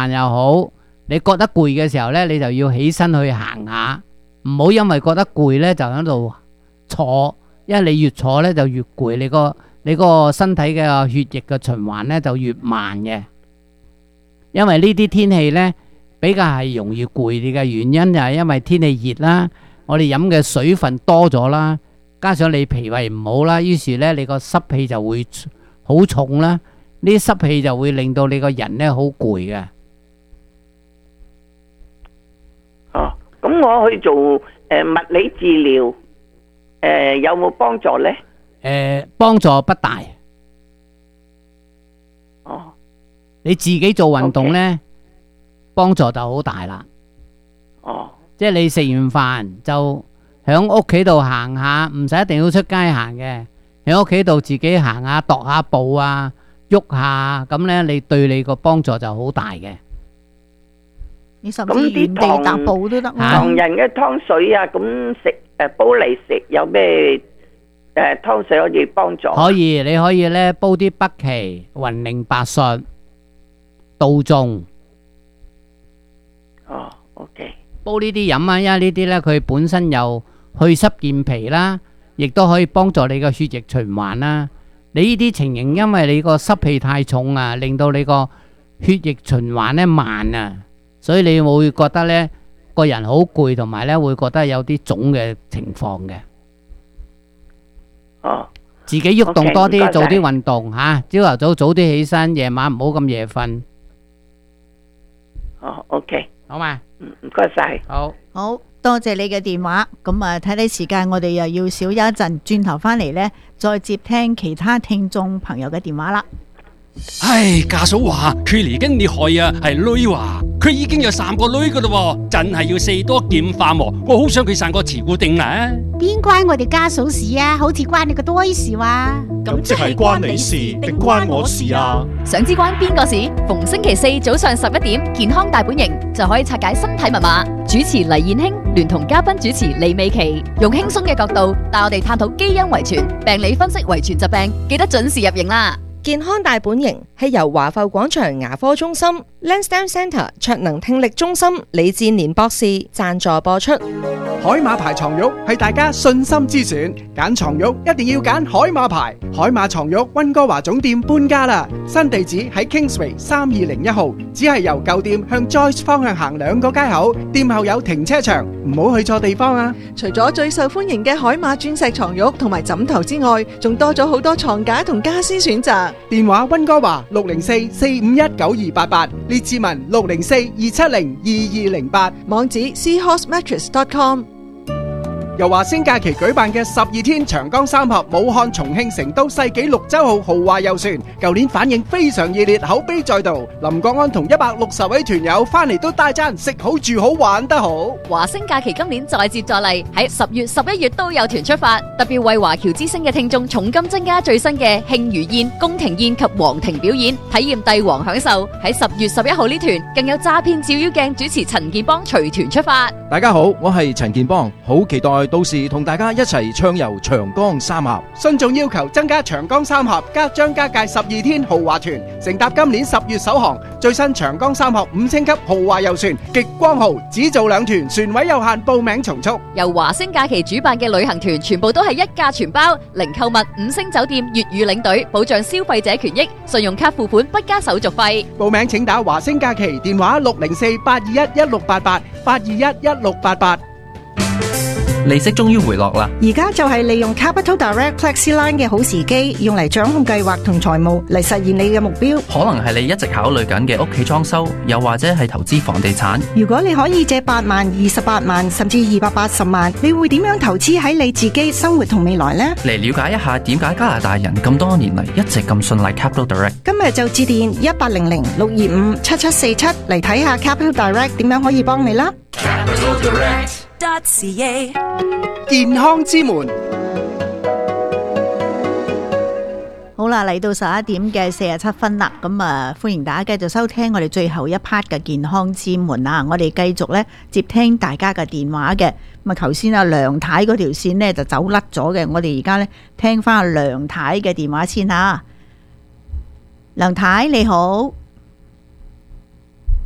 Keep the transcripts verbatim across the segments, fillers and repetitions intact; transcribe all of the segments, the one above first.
慢又好，你覺得攰嘅時候呢，你就要起身去行下，唔好因為覺得攰呢就喺度坐，因為你越坐呢就越攰，你個你個身體嘅血液嘅循環呢就越慢嘅。因為呢啲天氣呢比較係容易攰嘅原因就係因為天氣熱啦，我哋飲嘅水分多咗啦，加上你脾胃唔好啦，於是呢你個濕氣就會好重啦，呢啲濕氣就會令到你個人呢好攰嘅。 哦，咁我去做誒、呃、物理治療，誒、呃、有冇幫助呢？ 誒、呃，幫助不大。 哦， 你自己做運動呢， Okay. 幫助就好大啦。 哦， 即係你食完飯就喺屋企度行下，唔使一定要出街行嘅，喺屋企度自己行下，踱下步啊，喐下，咁呢，你對你個幫助就好大嘅。 你甚至原地踏步都得。 唐人嘅湯水啊，咁食誒煲嚟食有咩誒湯水可以幫助？ 可以，你可以呢煲啲北芪、雲苓、白術、杜仲。 哦 ，OK。 煲呢啲飲啊，因為呢啲呢，佢本身又去濕健脾啦，亦都可以幫助你個血液循環啦。你呢啲情形，因為你個濕氣太重啊，令到你個血液循環呢慢啊，所以你會覺得呢個人好攰，同埋呢會覺得有啲腫嘅情況嘅。 哦， 自己喐動多啲， Okay， 做啲運動吓，朝頭早早啲起身，夜晚唔好咁夜瞓。 哦，OK， 好嘛？ 唔該晒。 好， 好多謝你嘅電話。咁啊，睇睇時間，我哋又要少休一陣，轉頭翻嚟呢，再接聽其他聽眾朋友嘅電話啦。 唉，家嫂話佢嚟緊你害啊，係女話佢已經有三個女噶啦，真係要四多劍化喎。我好想佢生個慈固定啦。 邊關我哋家嫂事啊？好似關你個堆事哇！ 咁即係關你事定關我事啊？ 想知關邊個事？逢星期四早上十一點，健康大本營就可以拆解身體密碼。主持黎燕卿聯同嘉賓主持李美琪，用輕鬆嘅角度帶我哋探討基因遺傳、病理分析遺傳疾病，記得準時入營啦！ 健康大本營係由華埠廣場牙科中心、Lansdowne Centre 卓能聽力中心李志年博士贊助播出。 海馬牌床褥係大家信心之選，揀床褥一定要揀海馬牌。海馬床褥溫哥華總店搬家啦，新地址喺 Kingsway 三二零一號，只係由舊店向 Joyce 方向行兩個街口，店後有停車場，唔好去錯地方啊！ 除咗最受歡迎嘅海馬鑽石床褥同埋枕頭之外，仲多咗好多床架同家私選擇。 電話溫哥華六零四四五一九二八八，列志文六零四二七零二二零八， 網址 seahorse mattress dot com。 由華星假期舉辦嘅十二天長江三峽武漢、重慶、成都世紀綠洲號豪華遊船，舊年反應非常熱烈，口碑再度。林國安同一百六十位團友翻嚟都大讚食好住好玩得好。 華星假期今年再接再厲，喺十月十一月都有團出發，特別為華僑之星嘅聽眾重金增加最新嘅慶餘宴、宮廷宴及皇庭表演，體驗帝王享受。喺十月十一號呢團更有詐騙照妖鏡主持陳建邦隨團出發。 大家好，我係陳建邦，好期待到時同大家一齊暢遊長江三峽。 信眾要求增加長江三峽加張家界十二天豪華團，乘搭今年十月首航最新長江三峽五星級豪華遊船極光號，只做兩團，船位有限，報名從速。 由華星假期主辦嘅旅行團全部都係一價全包，零購物、五星酒店、粵語領隊，保障消費者權益，信用卡付款不加手續費。 報名請打華星假期電話六零四八二一一六八八八二一一六八八。 利息終於回落啦！ 而家就係利用 Capital Direct FlexiLine 嘅好時機，用嚟掌控計劃同財務嚟實現你嘅目標。 可能係你一直考慮緊嘅屋企裝修，又或者係投資房地產。 如果你可以借八萬、二十八萬甚至二百八十萬，你會點樣投資喺你自己生活同未來呢？ 嚟了解一下點解加拿大人咁多年嚟一直咁信賴 Capital Direct。 今日就致電一八零零六二五七七四七嚟睇下 Capital Direct 點樣可以幫你啦。 Capital Direct.ca 健康之門。 好啦，嚟到十一點嘅四十七分啦，咁啊，歡迎大家繼續收聽我哋最後一 part 嘅健康之門啊！我哋繼續咧接聽大家嘅電話嘅。咁啊，頭先阿梁太嗰條線呢就走甩咗嘅，我哋而家咧聽翻阿梁太嘅電話先吓。梁太你好。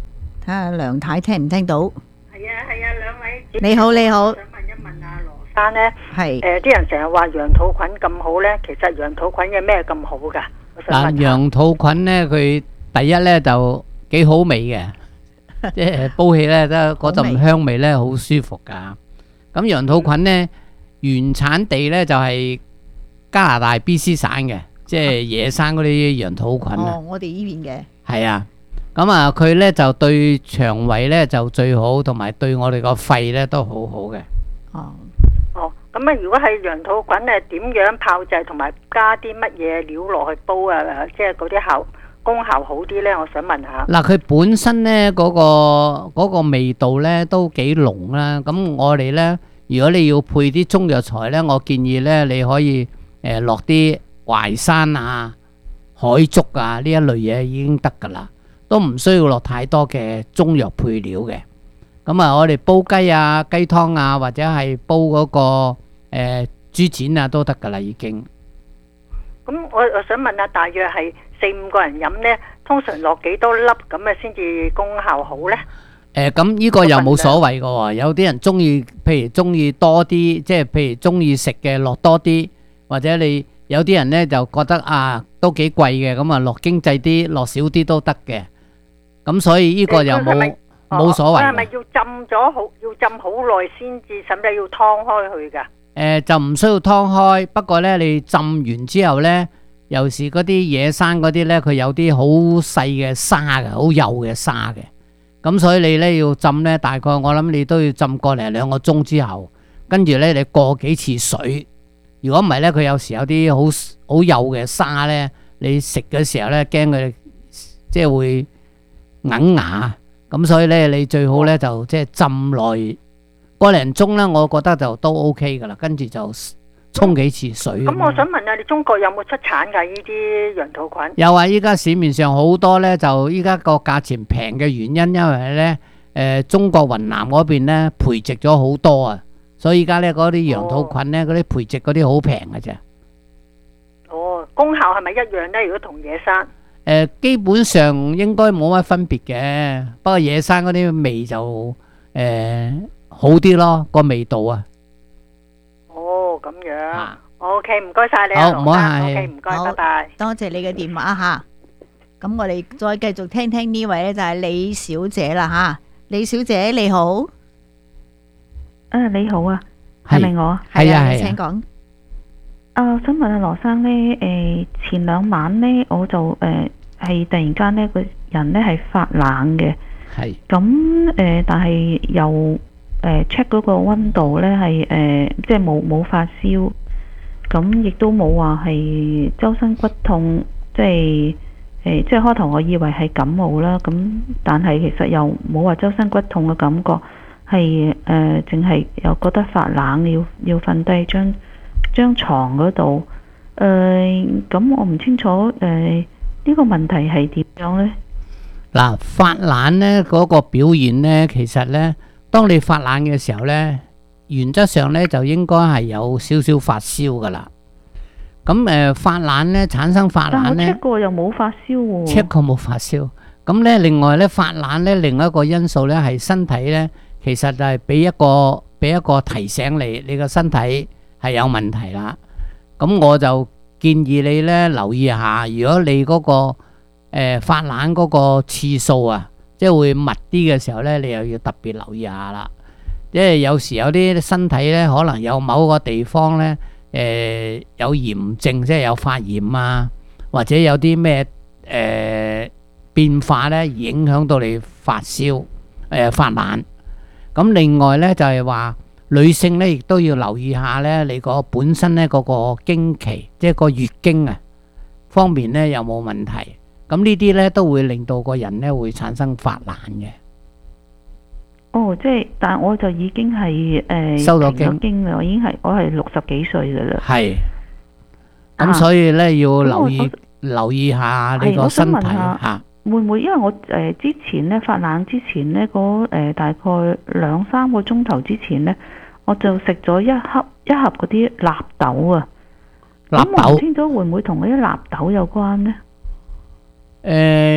睇下梁太聽唔聽到？ 係啊係啊，兩位主持你好你好， 想問一問阿羅生咧， 係誒啲人成日話羊肚菌咁好咧，其實羊肚菌有咩咁好㗎？我想問嗱， 下羊肚菌咧，佢第一咧就幾好味嘅，即係煲起咧都嗰陣香味咧好舒服噶。咁羊肚菌咧原產地咧就係加拿大 B C 省嘅，即係野生嗰啲羊肚菌啊。 哦，我哋呢邊嘅。 係啊，咁啊佢咧就對腸胃咧就最好，同埋對我哋個肺咧都好好嘅。 哦。 哦，咁啊，如果係羊肚菌誒，點樣炮製同埋加啲乜嘢料落去煲啊？即係嗰啲效功效好啲咧？我想問下。 嗱，佢本身咧嗰個嗰個味道咧都幾濃啦。咁我哋咧，如果你要配啲中藥材咧，我建議咧你可以誒落啲淮山啊、海竹啊呢一類嘢已經得噶啦，都唔需要落太多嘅中藥配料嘅。咁啊，我哋煲雞啊、雞湯啊，或者係煲嗰個誒豬展啊都得噶啦，已經。 咁我我想問下，大約係四五個人飲咧，通常落幾多粒咁啊先至功效好咧？ 誒，咁呢個又冇所謂嘅喎，有啲人中意，譬如中意多啲，即係譬如中意食嘅落多啲，或者你有啲人咧就覺得啊都幾貴嘅，咁啊落經濟啲，落少啲都得嘅。咁所以呢個又冇冇所謂。 係咪要浸咗好，要浸好耐先至，使唔使要劏開佢㗎？ 誒，就唔需要劏開，不過咧你浸完之後咧，有時嗰啲野生嗰啲咧，佢有啲好細嘅沙嘅，好幼嘅沙嘅。咁所以你咧要浸咧，大概我諗你都要浸個零兩個鐘之後，跟住咧你過幾次水。如果唔係咧，佢有時有啲好好幼嘅沙咧，你食嘅時候咧驚佢即係會硬牙。咁所以咧你最好咧就即係浸耐個零鐘咧，我覺得就都 OK 噶啦。跟住就沖幾次水。 咁我想問下，你中國有冇出產㗎呢啲羊肚菌？ 有啊！依家市面上好多咧，就依家個價錢平嘅原因，因為咧誒中國雲南嗰邊咧培植咗好多啊，所以依家咧嗰啲羊肚菌咧嗰啲培植嗰啲好平嘅啫。 哦，功效係咪一樣咧？如果同野生？ 誒，基本上應該冇乜分別嘅，不過野生嗰啲味就誒好啲咯，個味道啊。 哦，咁樣。OK，唔該晒你好， 啊， 唔好客氣。 OK，唔該，拜拜。 多謝你嘅電話吓。咁我哋再繼續聽聽呢位咧，就係李小姐啦吓。李小姐你好。 啊，你好啊，係咪我？ 係啊，你請講。 啊，我想問下羅生咧，誒，前兩晚咧，我就誒係突然間咧個人咧係發冷嘅， 係。 咁誒，但係又誒 check 嗰個溫度咧係誒，即係冇冇發燒，咁亦都冇話係周身骨痛，即係誒，即係開頭我以為係感冒啦，咁但係其實又冇話周身骨痛嘅感覺，係誒淨係又覺得發冷，要要瞓低張張床嗰度，誒、呃，咁我唔清楚誒呢、呃這個問題係點樣呢？ 嗱，發冷呢嗰、那個表現呢，其實呢，當你發冷嘅時候呢，原則上呢就應該係有少少發燒噶啦。咁誒、呃，發冷呢產生發冷呢， 但我 check 過又冇發燒喎。 check 過冇發燒。咁呢，另外呢，發冷呢，另一個因素呢係身體呢，其實就係俾一個俾一個提醒你，你個身體係有問題啦，咁我就建議你咧留意下，如果你嗰、嗰個誒、呃、發冷嗰個次數啊，即係會密啲嘅時候咧，你又要特別留意下啦。因為有時有啲身體咧，可能有某個地方咧，誒、呃、有炎症，即係有發炎啊，或者有啲咩誒變化咧，影響到你發燒誒、呃、發冷。咁另外咧就係、係、話。女性咧，亦都要留意下咧，你個本身咧嗰個經期，即係個月經啊方面咧有冇問題？咁呢啲咧都會令到個人咧會產生發冷嘅。 哦，即係，但我就已經係誒收咗經經啦，我已經係我係六十幾歲噶啦。 係。咁所以咧要留意留意下你個身體嚇。 會唔會因為我誒、呃、之前咧發冷之前咧嗰、呃、大概兩三個鐘頭之前咧，我就食咗一盒一盒嗰啲納豆啊。 納豆。 咁我唔清楚會唔會同嗰啲納豆有關咧？ 誒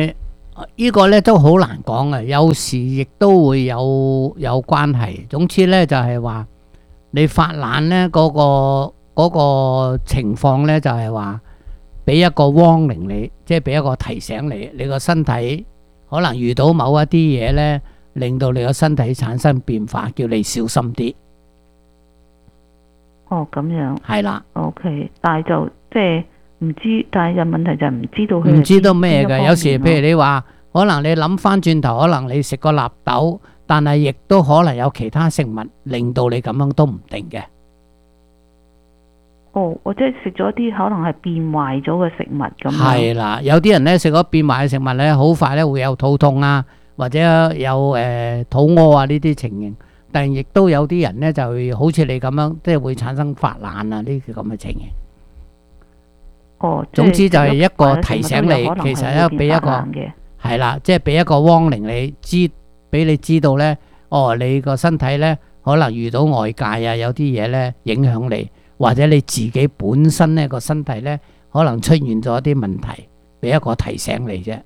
呢個咧都好難講嘅，有時亦都會有有關係。總之咧就係話你發冷咧嗰個嗰個情況咧就係話俾一個 warning你，即係俾一個提醒你，你個身體可能遇到某一啲嘢咧，令到你個身體產生變化，叫你小心啲。 哦，咁樣。 係啦。 OK，但係就即係唔知，但係就問題就係唔知道佢唔知道咩嘅。有時邊一方面咯譬如你話，可能你諗翻轉頭，可能你食個納豆，但係亦都可能有其他食物令到你咁樣都唔定嘅。 哦，我即係食咗啲可能係變壞咗嘅食物咁樣。 係啦，有啲人咧食咗變壞嘅食物咧，好快咧會有肚痛啊，或者有誒、呃、肚屙啊呢啲情形。但係亦都有啲人咧就會好似你咁樣，即係會產生發冷啊呢啲咁嘅情形。 哦， 總之就係一個提醒你， 即係食咗其實咧俾一個嘅係啦，即係俾一個 warning你知，俾你知道咧，哦，你個身體咧可能遇到外界啊，有啲嘢咧影響你，或者你自己本身咧個身體咧可能出現咗一啲問題，俾一個提醒你啫。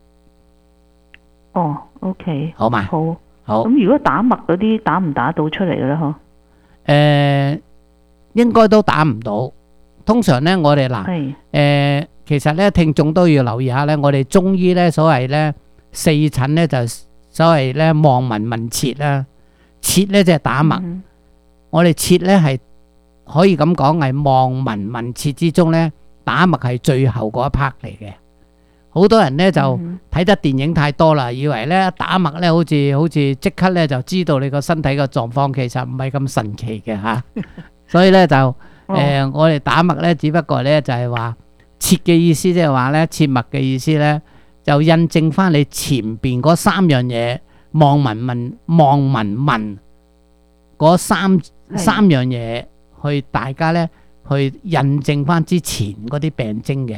哦，OK， 好嘛？ 好， 好。 咁如果打脈嗰啲打唔打到出嚟嘅咧？嗬？ 誒，應該都打唔到。通常咧，我哋嗱，誒，其實咧，聽眾都要留意下咧，我哋中醫咧，所謂咧四診咧，就所謂咧望聞問切啦，切咧就係打脈。我哋切咧係可以咁講係望聞問切之中咧，打脈係最後嗰一 part 嚟嘅。好多人咧就睇得電影太多啦，以為咧打脈咧好似好似即刻咧就知道你個身體嘅狀況，其實唔係咁神奇嘅吓。所以咧就誒、呃，我哋打脈咧，只不過咧就係話切嘅意思，即係話咧切脈嘅意思咧，就印證翻你前邊嗰三樣嘢望聞問望聞問嗰三三樣嘢，去大家咧去印證翻之前嗰啲病徵嘅。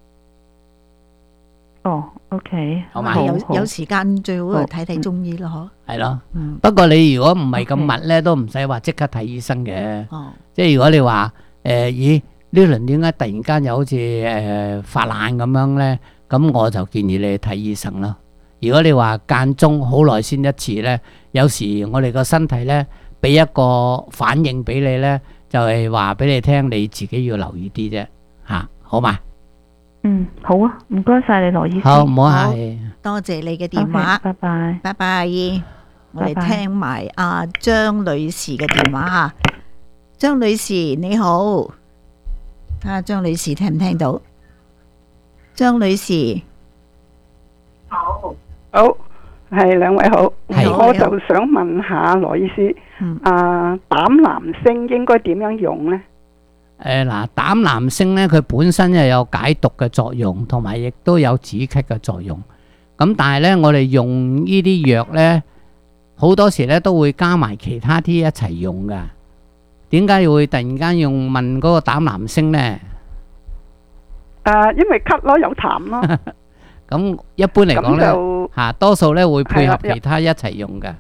哦 ，OK， 好嘛？ 有有時間最好就睇睇中醫咯，嗬。 係咯，不過你如果唔係咁密咧，都唔使話即刻睇醫生嘅。即係如果你話誒，咦呢輪點解突然間又好似誒發冷咁樣咧？咁我就建議你去睇醫生咯。如果你話間中好耐先一次咧，有時我哋個身體咧俾一個反應俾你咧，就係話俾你聽，你自己要留意啲啫，吓，好嘛？ 嗯，好啊，唔該晒你羅醫師。 好，唔好客氣。 多謝你嘅電話， 拜拜， 拜拜。我哋聽埋阿張女士嘅電話吓，張女士你好，睇下張女士聽唔聽到？張女士， 好，好，係兩位好，我就想問下羅醫師，啊膽南星應該點樣用呢？ 誒嗱，膽南星咧，佢本身又有解毒嘅作用，同埋亦都有止咳嘅作用。咁但係咧，我哋用呢啲藥咧，好多時咧都會加埋其他啲一齊用噶。點解會突然間用問嗰個膽南星咧？ 誒，因為咳咯，有痰咯。 咁一般嚟講咧，嚇多數咧會配合其他一齊用嘅。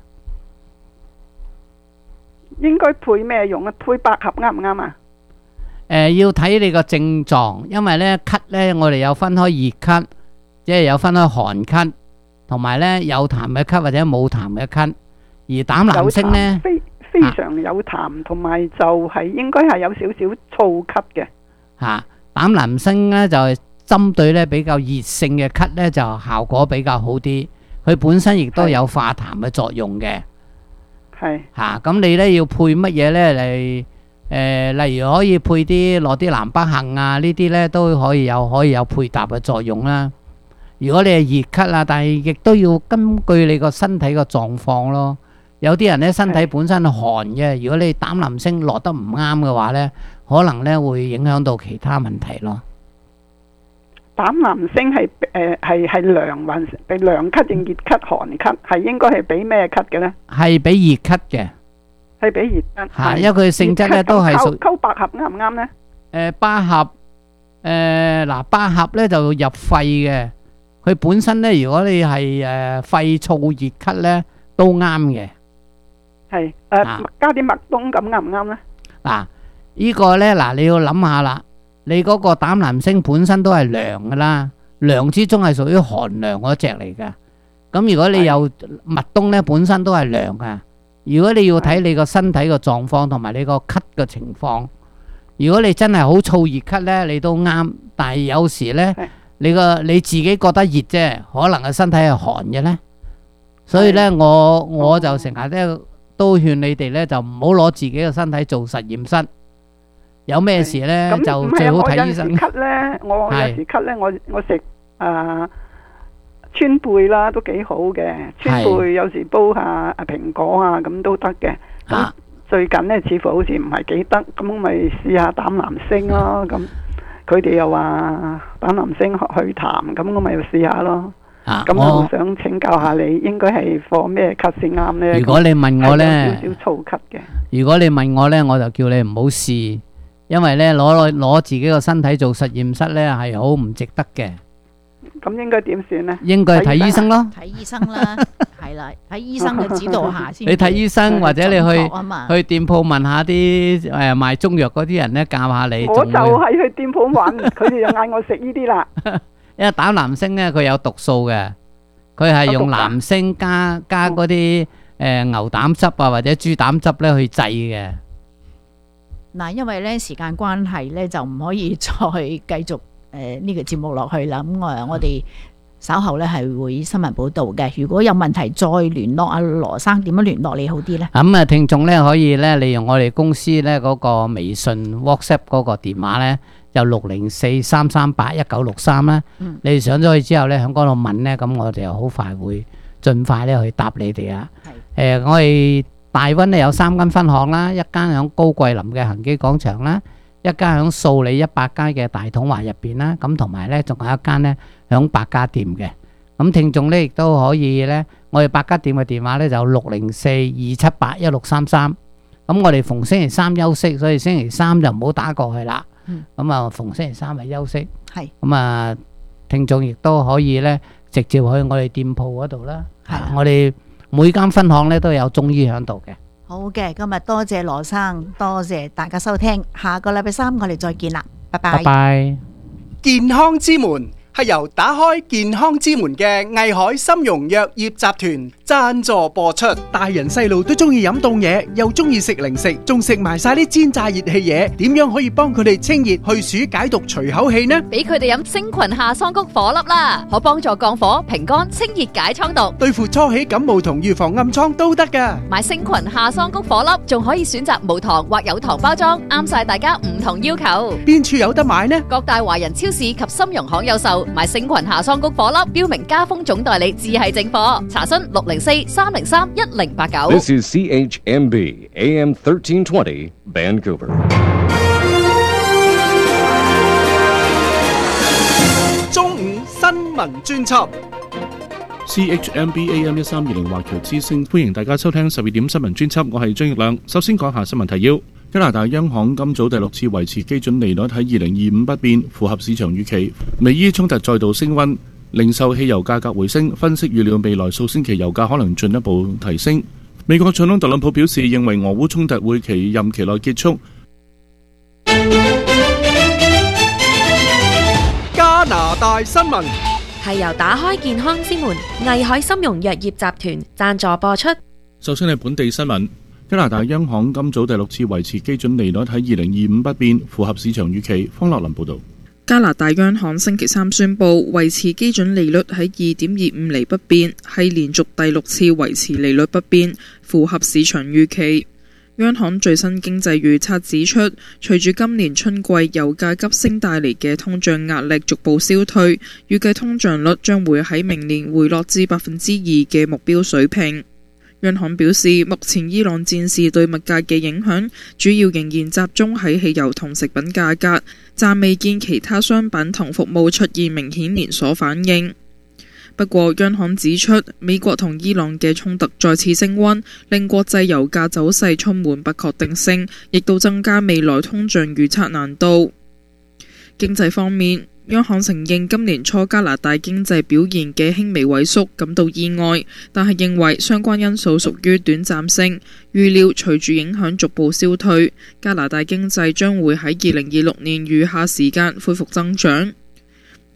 應該配咩用啊？配百合啱唔啱啊？ 誒、呃、要睇你個症狀，因為咧咳咧，我哋有分開熱咳，即係有分開寒咳，同埋咧有痰嘅咳或者冇痰嘅咳。而膽南星咧， 非非常有痰，同埋就係應該係有少少燥咳嘅。 嚇、啊，膽南星咧就係、是、針對咧比較熱性嘅咳咧，就效果比較好啲。佢本身亦都有化痰嘅作用嘅。 係嚇，咁、啊、你咧要配乜嘢咧嚟？誒、呃，例如可以配啲落啲南北杏啊，呢啲咧都可以有可以有配搭嘅作用啦。如果你係熱咳啊，但係亦都要根據你個身體個狀況咯。有啲人咧身體本身寒嘅，如果你膽南星落得唔啱嘅話咧，可能咧會影響到其他問題咯。 膽南星係誒係係涼還是係涼咳定熱咳寒咳？係應該係俾咩咳嘅咧？ 係俾熱咳嘅。 係比熱咳， 係因為佢性質咧都係屬溝百合啱唔啱咧？ 誒，百合誒嗱，百合咧就入肺嘅。佢本身咧，如果你係誒肺燥熱咳咧，都啱嘅。 係誒，加啲麥冬咁啱唔啱咧？ 嗱，呢個咧嗱，你要諗下啦。你嗰個膽南星本身都係涼噶啦， 涼之中係屬於寒涼嗰隻嚟嘅。咁如果你有蜜冬咧，本身都係涼嘅。如果你要睇你個身體個狀況同埋你個咳嘅情況，如果你真係好燥熱咳咧，你都啱。但係有時咧，你個你自己覺得熱啫，可能個身體係寒嘅咧。所以咧，我我就成日咧都勸你哋咧，就唔好攞自己嘅身體做實驗室。有咩事咧就最好睇醫生。 我有時咳咧，我有時咳咧，我我食誒川貝啦，都幾好嘅。川貝有時煲下蘋果啊，咁都得嘅。咁最近咧，似乎好似唔係幾得，咁咪試下膽南星咯。咁佢哋又話膽南星去痰，咁我咪試下咯。咁我想請教下你，應該係放咩咳先啱咧？ 如果你問我咧， 有少少燥咳嘅。 如果你問我咧，我就叫你唔好試，因為咧攞攞自己個身體做實驗室咧係好唔值得嘅。 咁應該點算咧？ 應該睇醫生咯。 睇醫生啦，係啦，喺醫生嘅指導下先。 你睇醫生或者你去去店鋪問下啲誒賣中藥嗰啲人咧，教下你。 我就係去店鋪問，佢哋就嗌我食呢啲啦。 因為膽南星咧，佢有毒素嘅，佢係用南星加加嗰啲誒牛膽汁啊或者豬膽汁咧去製嘅。 嗱，因為咧時間關係咧，就唔可以再繼續誒呢個節目落去啦。咁我我哋稍後咧係會新聞報道嘅。如果有問題再聯絡阿羅生，點樣聯絡你好啲咧？咁啊， 聽眾咧可以咧利用我哋公司咧嗰個微信 WhatsApp 嗰個電話咧。就六零四三三八一九六三啦，你哋上咗去之後咧，喺嗰度問咧，咁我哋又好快會盡快咧去答你哋啊。誒，我哋大溫咧有三間分行啦，一間喺高桂林嘅恒基廣場啦，一間喺數理一百街嘅大統華入邊啦，咁同埋咧仲有一間咧喺百家店嘅。咁聽眾咧亦都可以咧，我哋百家店嘅電話咧就六零四二七八一六三三。咁我哋逢星期三休息，所以星期三就唔好打過去啦。咁啊，逢星期三係休息。係。咁啊，聽眾亦都可以咧，直接去我哋店鋪嗰度啦。係。我哋每間分行咧都有中醫喺度嘅。 好嘅，今日多謝羅生，多謝大家收聽。下個禮拜三我哋再見啦，拜拜。 拜拜。 健康之門係由打開健康之門嘅藝海參茸藥業集團贊助播出。大人細路都中意飲凍嘢，又中意食零食，仲食埋晒啲煎炸熱氣嘢，點樣可以幫佢哋清熱去暑解毒除口氣呢？ 俾佢哋飲星群夏桑菊火粒啦，可幫助降火平肝清熱解瘡毒， 對付初起感冒同預防暗瘡都得噶。 買星群夏桑菊火粒仲可以選擇無糖或有糖包裝，啱晒大家唔同要求。 邊處有得買呢？ 各大華人超市及參茸行有售。買星群夏桑菊火粒，標明家風總代理，只係正貨。查詢六零四三零三一零八九。 This is C H M B A M thirteen twenty Vancouver。 中午新聞專輯。 C H M B A M 一三二零華僑之聲，歡迎大家收聽十二點新聞專輯，我係張奕亮。首先講下新聞提要。加拿大央行今早第六次維持基準利率喺二零二五不變，符合市場預期。美伊衝突再度升溫，零售汽油價格回升，分析預料未來數星期油價可能進一步提升。美國總統特朗普表示，認為俄烏衝突會其任期內結束。 加拿大新聞係由打開健康之門藝海參茸藥業集團贊助播出。 首先係本地新聞。加拿大央行今早第六次維持基準利率喺二零二五不變，符合市場預期。方樂林報導。 加拿大央行星期三宣布維持基準利率喺二點二五厘不變，係連續第六次維持利率不變，符合市場預期。央行最新經濟預測指出，隨住今年春季油價急升帶嚟嘅通脹壓力逐步消退，預計通脹率將會喺明年回落至百分之二嘅目標水平。央行表示，目前伊朗戰事對物價嘅影響主要仍然集中喺汽油同食品價格，暫未見其他商品同服務出現明顯連鎖反應。不過，央行指出，美國同伊朗嘅衝突再次升溫，令國際油價走勢充滿不確定性，亦都增加未來通脹預測難度。經濟方面，央行承認今年初加拿大經濟表現嘅輕微萎縮感到意外，但係認為相關因素屬於短暫性，預料隨住影響逐步消退，加拿大經濟將會喺二零二六年餘下時間恢復增長。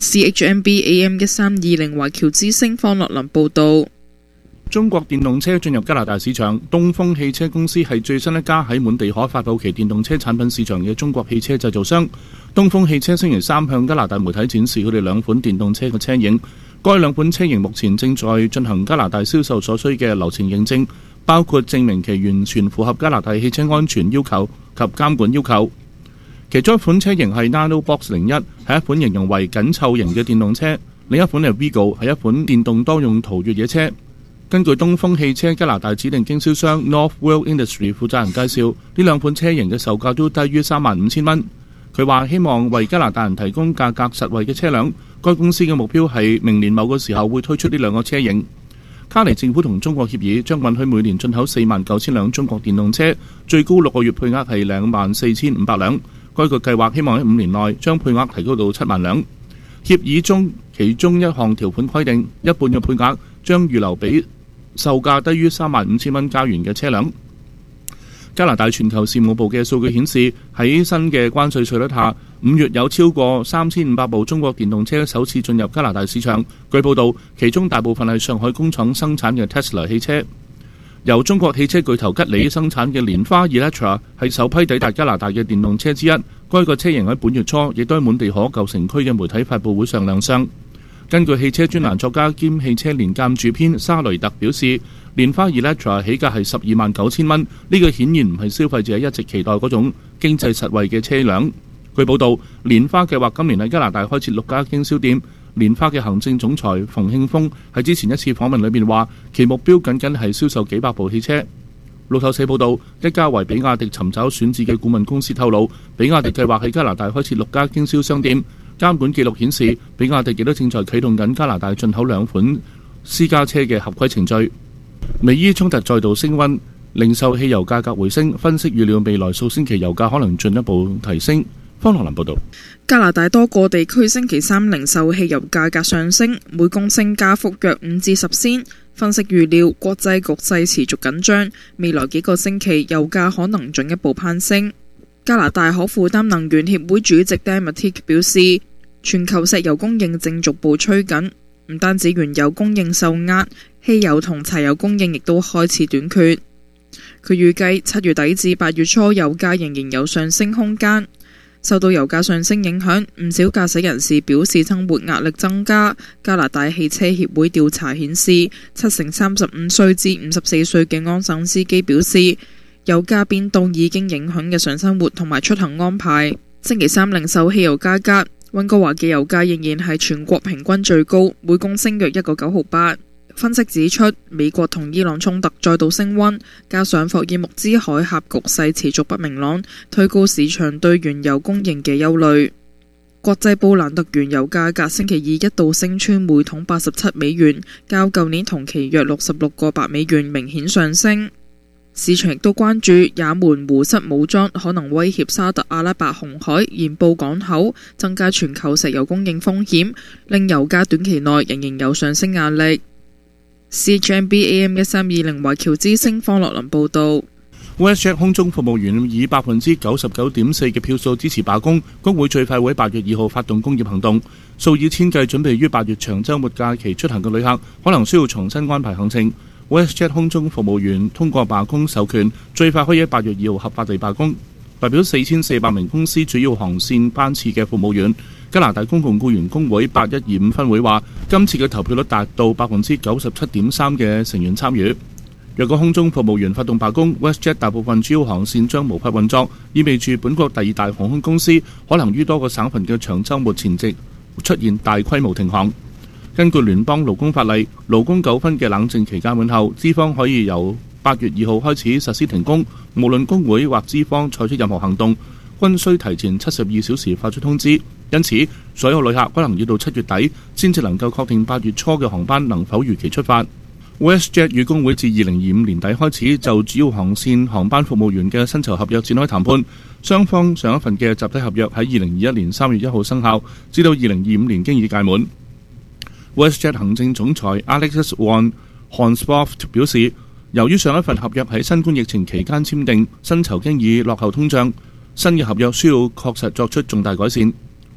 C H M B A M 一三二零華僑之聲方樂林報導。 中國電動車進入加拿大市場，東風汽車公司係最新一家喺滿地可發布其電動車產品市場嘅中國汽車製造商。東風汽車星期三向加拿大媒體展示佢哋兩款電動車嘅車型，該兩款車型目前正在進行加拿大銷售所需嘅流程認證，包括證明其完全符合加拿大汽車安全要求及監管要求。其中一款車型係 Nanobox 零一，係一款形容為緊湊型嘅電動車；另一款係 Vigo， 係一款電動多用途越野車。根據東風汽車加拿大指定經銷商 Northworld Industry 負責人介紹，呢兩款車型嘅售價都低於三萬五千蚊。佢話希望為加拿大人提供價格實惠嘅車輛。該公司嘅目標係明年某個時候會推出呢兩個車型。卡尼政府同中國協議，將允許每年進口四萬九千輛中國電動車，最高六個月配額係兩萬四千五百輛。該個計劃希望喺五年內將配額提高到七萬輛。協議中其中一項條款規定，一半嘅配額將預留俾售價低於三萬五千蚊加元嘅車輛。加拿大全球事務部嘅數據顯示，喺新嘅關稅稅率下，五月有超過三千五百部中國電動車首次進入加拿大市場。據報導，其中大部分係上海工廠生產嘅 Tesla 汽車。由中國汽車巨頭吉利生產嘅蓮花 Electra 係首批抵達加拿大嘅電動車之一。該個車型喺本月初亦都喺滿地可舊城區嘅媒體發佈會上亮相。根據汽車專欄作家兼汽車年鑑主編沙雷特表示，蓮花 Electra 起價係十二萬九千蚊，呢個顯然唔係消費者一直期待嗰種經濟實惠嘅車輛。據報道，蓮花計劃今年喺加拿大開設六家經銷店。蓮花嘅行政總裁馮慶峰喺之前一次訪問裏面話，其目標僅僅係銷售幾百部汽車。路透社報道，一家為比亞迪尋找選址嘅顧問公司透露，比亞迪計劃喺加拿大開設六家經銷商店。監管記錄顯示，比亞迪亦都正在啟動緊加拿大進口兩款私家車嘅合規程序。美伊衝突再度升溫，零售汽油價格回升，分析預料未來數星期油價可能進一步提升。方樂林報導。 加拿大多個地區星期三零售汽油價格上升，每公升加幅約五至十仙。分析預料國際局勢持續緊張，未來幾個星期油價可能進一步攀升。加拿大可負擔能源協會主席 Dan Mattick 表示，全球石油供應正逐步趨緊，唔單止原油供應受壓，汽油同柴油供應亦都開始短缺。佢預計七月底至八月初油價仍然有上升空間。受到油價上升影響，唔少駕駛人士表示生活壓力增加。加拿大汽車協會調查顯示，七成三十五歲至五十四歲嘅安省司機表示，油價變動已經影響日常生活同埋出行安排。星期三零售汽油價格，溫哥華嘅油價仍然係全國平均最高，每公升約一個九毫八。分析指出，美國同伊朗衝突再度升溫，加上霍爾木茲海峽局勢持續不明朗，推高市場對原油供應嘅憂慮。國際布蘭特原油價格星期二一度升穿每桶八十七美元，較舊年同期約六十六個八美元明顯上升。市場亦都關注也門胡塞武裝可能威脅沙特阿拉伯紅海鹽布港口，增加全球石油供應風險，令油價短期內仍然有上升壓力。C H M B A M 一三二零華僑之聲方樂林報道。 WestJet 空中服務員以百分之九十九點四嘅票數支持罷工，工會最快會喺八月二號發動工業行動。數以千計準備於八月長週末假期出行嘅旅客，可能需要重新安排行程。WestJet 空中服務員通過罷工授權，最快可以喺八月二號合法地罷工。代表四千四百名公司主要航線班次嘅服務員，加拿大公共僱員工會八一二五分會話，今次嘅投票率達到百分之九十七點三嘅成員參與。若果空中服務員發動罷工， WestJet 大部分主要航線將無法運作，意味住本國第二大航空公司可能於多個省份嘅長週末前夕出現大規模停航。根據聯邦勞工法例，勞工糾紛嘅冷靜期間滿後，資方可以由八月二號開始實施停工，無論工會或資方採取任何行動，均需提前七十二小時發出通知。因此，所有旅客可能要到七月底先至能夠確定八月初嘅航班能否如期出發。WestJet 與工會自二零二五年底開始就主要航線航班服務員嘅薪酬合約展開談判，雙方上一份嘅集體合約喺二零二一年三月一號生效，至到二零二五年經已屆滿。WestJet 行政總裁 Alexis van Hansvoort 表示，由於上一份合約喺新冠疫情期間簽訂，薪酬經已落後通脹，新嘅合約需要確實作出重大改善。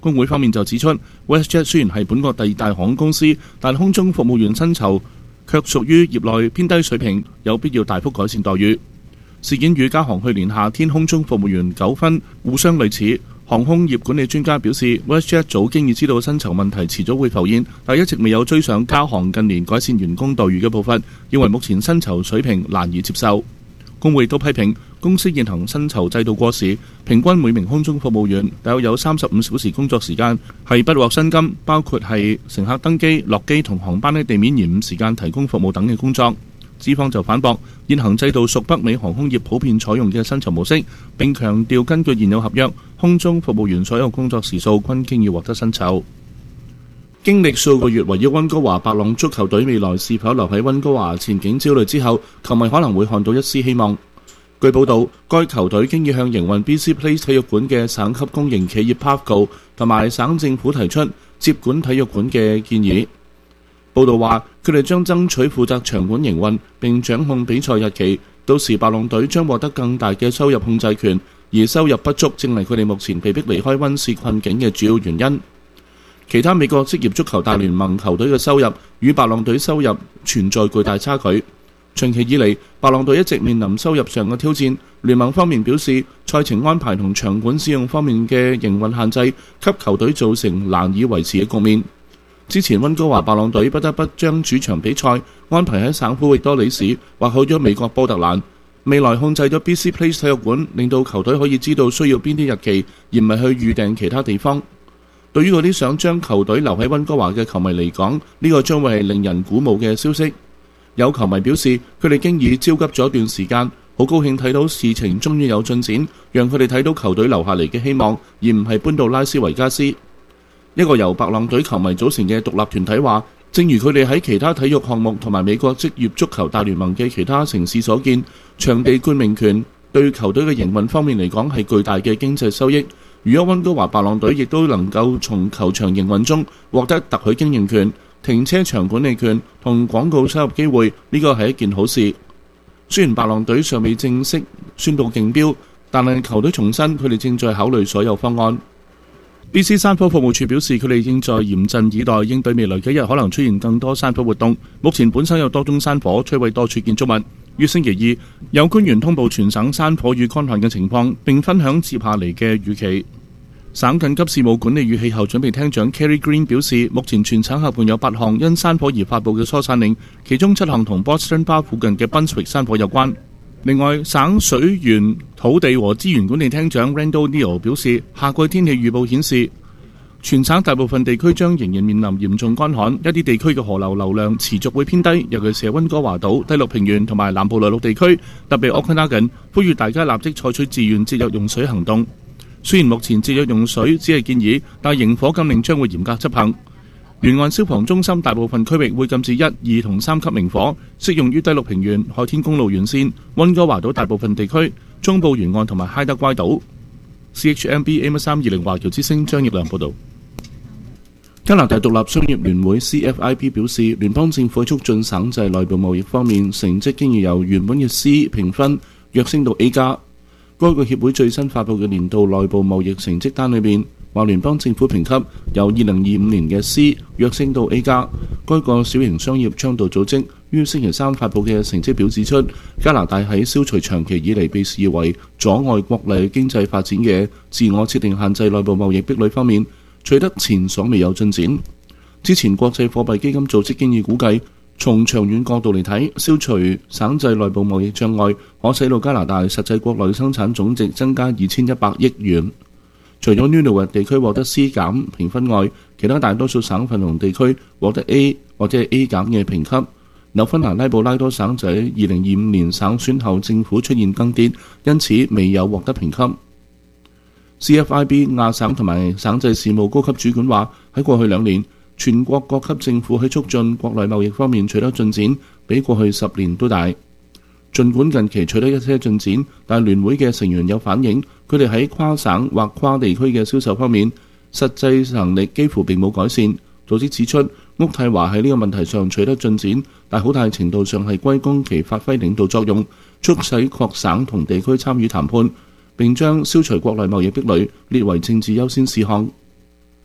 工會方面就指出 ，WestJet 雖然係本國第二大航空公司，但空中服務員薪酬卻屬於業內偏低水平，有必要大幅改善待遇。事件與加航去年夏天空中服務員糾紛互相類似。航空業管理專家表示 ，WestJet 早經已知道薪酬問題遲早會浮現，但一直未有追上加航近年改善員工待遇嘅步伐，認為目前薪酬水平難以接受。工會都批評公司現行薪酬制度過時，平均每名空中服務員大約有三十五小時工作時間係不獲薪金，包括係乘客登機、落機同航班喺地面延誤時間提供服務等嘅工作。資方就反駁，現行制度屬北美航空業普遍採用嘅薪酬模式，並強調根據現有合約，空中服務員所有工作時數均經已獲得薪酬。經歷數個月圍繞溫哥華白浪足球隊未來是否留喺溫哥華前景焦慮之後，球迷可能會看到一絲希望。據報道，該球隊經已向營運 B C Place 體育館嘅省級公營企業 Pavco 同埋省政府提出接管體育館嘅建議。報道話，佢哋將爭取負責場館營運並掌控比賽日期，到時白浪隊將獲得更大嘅收入控制權，而收入不足正係佢哋目前被迫離開溫氏困境嘅主要原因。其他美國職業足球大聯盟球隊嘅收入與白浪隊收入存在巨大差距。長期以嚟，白浪隊一直面臨收入上嘅挑戰。聯盟方面表示，賽程安排同場館使用方面嘅營運限制，給球隊造成難以維持嘅局面。之前溫哥華白浪隊不得不將主場比賽安排喺省府域多里市或去咗美國波特蘭。未來控制咗 B C Place 體育館，令到球隊可以知道需要邊啲日期，而唔係去預訂其他地方。對於嗰啲想將球隊留喺溫哥華嘅球迷嚟講，呢個將會係令人鼓舞嘅消息。有球迷表示，佢哋經已焦急咗一段時間，好高興睇到事情終於有進展，讓佢哋睇到球隊留下嚟嘅希望，而唔係搬到拉斯維加斯。一個由白浪隊球迷組成嘅獨立團體話，正如佢哋喺其他體育項目同埋美國職業足球大聯盟嘅其他城市所見，場地冠名權對球隊嘅營運方面嚟講係巨大嘅經濟收益。如果溫哥華白浪隊亦都能夠從球場營運中獲得特許經營權、停車場管理權同廣告收入機會，呢個係一件好事。雖然白浪隊尚未正式宣佈競標，但係球隊重申佢哋正在考慮所有方案。B C 山火服務處表示，佢哋正在嚴陣以待，應對未來幾日可能出現更多山火活動。目前本省有多宗山火，摧毀多處建築物。於星期二，有官員通報全省山火與乾旱嘅情況，並分享接下嚟嘅預期。省緊急事務管理與氣候準備廳長 Kerry Green 表示，目前全省合共有八項因山火而發布嘅疏散令，其中七項同 Boston Bar 附近嘅 Brunswick 山火有關。另外，省水源、土地和資源管理廳長 Randall Neal 表示，夏季天氣預報顯示，全省大部分地區將仍然面臨嚴重乾旱，一啲地區嘅河流流量持續會偏低，尤其是溫哥華島、低陸平原同埋南部內陸地區，特別 Okanagan， 呼籲大家立即採取自願節約用水行動。雖然目前節約用水只係建議，但營火禁令將會嚴格執行。沿岸消防中心大部分區域會禁止一、二同三級明火，適用於低陸平原、海天公路沿線、溫哥華島大部分地區、中部沿岸同埋嗨德乖島。C H M B A M 三二零華僑之聲張業良報導。加拿大獨立商業聯會 C F I B 表示，聯邦政府喺促進省際內部貿易方面成績經已由原本嘅 C 評分躍升到 A 加。該個協會最新發布嘅年度內部貿易成績單裏面，話聯邦政府評級由二零二五年嘅 C 躍升到 A 加。該個小型商業倡導組織於星期三發布嘅成績表指出，加拿大喺消除長期以嚟被視為阻礙國內經濟發展嘅自我設定限制內部貿易壁壘方面，取得前所未有進展。之前國際貨幣基金組織經已估計，從長遠角度嚟睇，消除省際內部貿易障礙，可使到加拿大實際國內生產總值增加二千一百億元。除咗 Nunavut 地區獲得 C 減評分外，其他大多數省份同地區獲得 A 或者係 A 減嘅評級。紐芬蘭拉布拉多省就喺二零二五年省選後政府出現更迭，因此未有獲得評級。C F I B 亞省同埋省際事務高級主管話，喺過去兩年，全國各級政府喺促進國內貿易方面取得進展，比過去十年都大。儘管近期取得一些進展，但聯會嘅成員有反映，佢哋喺跨省或跨地區嘅銷售方面，實際能力幾乎並冇改善。組織指出，渥太華喺呢個問題上取得進展，但好大程度上係歸功其發揮領導作用，促使各省同地區參與談判，並將消除國內貿易壁壘列為政治優先事項。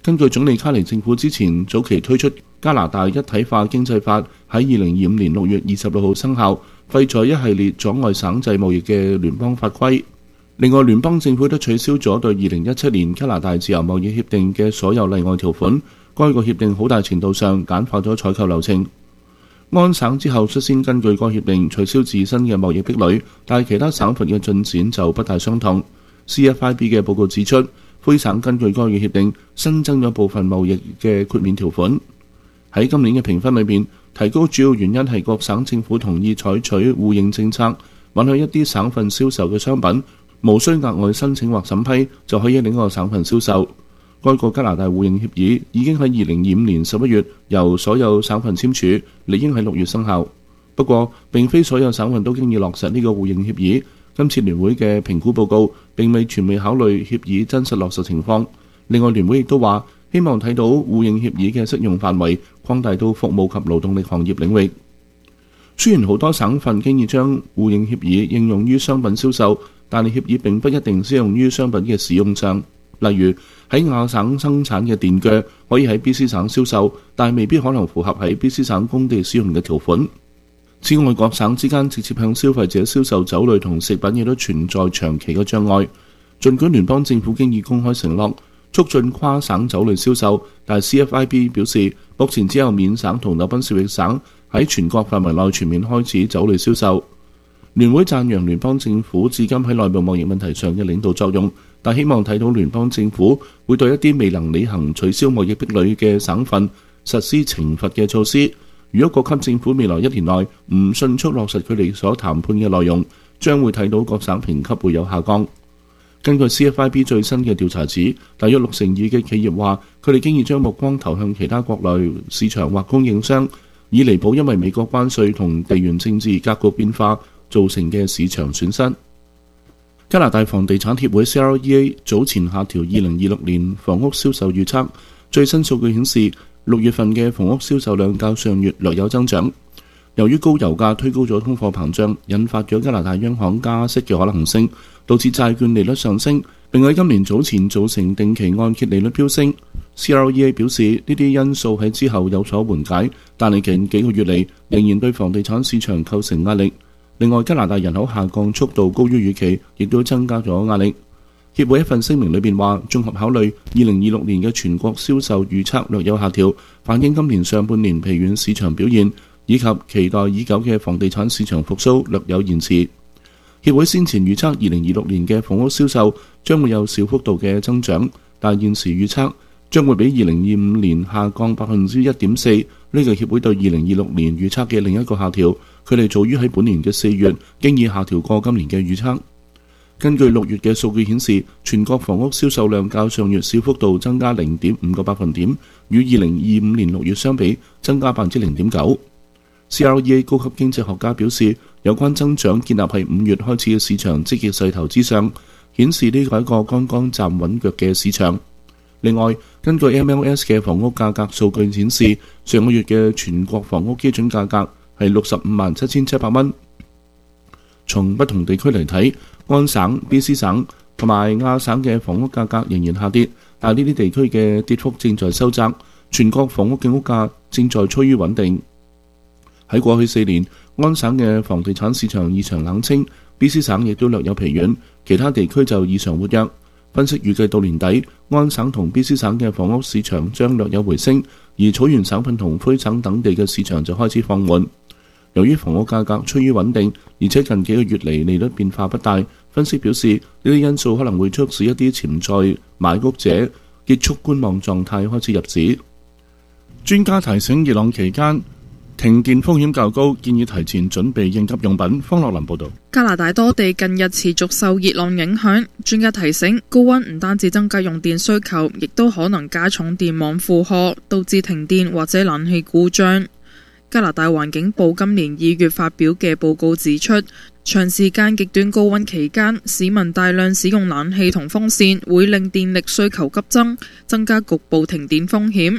根據總理卡尼政府之前早期推出加拿大一體化經濟法，喺二零二五年六月二十六號生效，廢除一系列阻礙省際貿易嘅聯邦法規。另外，聯邦政府都取消咗對二零一七年加拿大自由貿易協定嘅所有例外條款。該個協定好大程度上簡化咗採購流程。安省之後率先根據該協定取消自身嘅貿易壁壘，但係其他省份嘅進展就不大相同。C F I B 嘅報告指出，魁省根據該嘅協定新增咗部分貿易嘅豁免條款。喺今年嘅評分裏邊，提高主要原因係各省政府同意採取互認政策，允許一啲省份銷售嘅商品無需額外申請或審批就可以喺另一個省份銷售。該個加拿大互認協議已經喺二零二五年十一月由所有省份簽署，理應喺六月生效。不過，並非所有省份都經已落實呢個互認協議。今次聯會嘅評估報告並未全面考慮協議真實落實情況。另外，聯會亦都話希望睇到互認協議嘅適用範圍擴大到服務及勞動力行業領域。雖然好多省份經已將互認協議應用於商品銷售，但係協議並不一定適用於商品嘅使用上。例如喺亞省生產嘅電鋸可以喺 B C 省銷售，但未必可能符合喺 B C 省工地使用嘅條款。此外，各省之間直接向消費者銷售酒類同食品亦都存在長期嘅障礙。儘管聯邦政府經已公開承諾促進跨省酒類銷售，但 C F I B 表示目前只有緬省同紐賓少域省喺全國範圍內全面開始酒類銷售。聯會讚揚聯邦政府至今喺內部貿易問題上嘅領導作用，但希望睇到聯邦政府會對一啲未能履行取消貿易壁壘嘅省份實施懲罰嘅措施。如果各級政府未來一年內唔迅速落實佢哋所談判嘅內容，將會睇到各省評級會有下降。根據 C F I B 最新嘅調查指，大約六成二嘅企業話佢哋經已將目光投向其他國內市場或供應商，以彌補因為美國關稅同地緣政治格局變化造成嘅市場損失。加拿大房地產協會 C R E A 早前下調二零二六年房屋銷售預測，最新數據顯示六月份嘅房屋銷售量較上月略有增長。由於高油價推高咗通貨膨脹，引發咗加拿大央行加息嘅可能性，導致債券利率上升，並喺今年早前造成定期按揭利率飆升。C R E A 表示呢啲因素喺之後有所緩解，但係近幾個月嚟仍然對房地產市場構成壓力。另外，加拿大人口下降速度高於預期，亦都增加咗壓力。協會一份聲明裏邊話，綜合考慮二零二六年嘅全國銷售預測略有下調，反映今年上半年疲軟市場表現，以及期待已久嘅房地產市場復甦略有延遲。協會先前預測二零二六年嘅房屋銷售將會有小幅度嘅增長，但現時預測將會比二零二五年下降百分之一點四。呢個協會對二零二六年預測嘅另一個下調，佢哋早於喺本年嘅四月經已下調過今年嘅預測。根據六月嘅數據顯示，全國房屋銷售量較上月小幅度增加零點五個百分點，與二零二五年六月相比增加百分之零點九。C R E A 高級經濟學家表示，有關增長建立喺五月開始嘅市場積極勢頭之上，顯示呢個係一個剛剛站穩腳嘅市場。另外，根據 M L S 嘅房屋價格數據顯示，上個月嘅全國房屋基準價格係六十五萬七千七百蚊。從不同地區嚟睇，安省、B C 省同埋亞省嘅房屋價格仍然下跌，但係呢啲地區嘅跌幅正在收窄，全國房屋嘅屋價正在趨於穩定。喺過去四年，安省嘅房地產市場異常冷清， B C 省亦都略有疲軟，其他地區就異常活躍。分析預計到年底，安省同 B C 省嘅房屋市場將略有回升，而草原省份同魁省等地嘅市場就開始放緩。由於房屋價格趨於穩定，而且近幾個月嚟利率變化不大，分析表示呢啲因素可能會促使一啲潛在買屋者結束觀望狀態，開始入市。專家提醒熱浪期間停電風險較高，建議提前準備應急用品。方樂林報導。 加拿大多地近日持續受熱浪影響，專家提醒高溫唔單止增加用電需求，亦都可能加重電網負荷，導致停電或者冷氣故障。加拿大環境部今年二月發表嘅報告指出，長時間極端高溫期間，市民大量使用冷氣同風扇，會令電力需求急增，增加局部停電風險。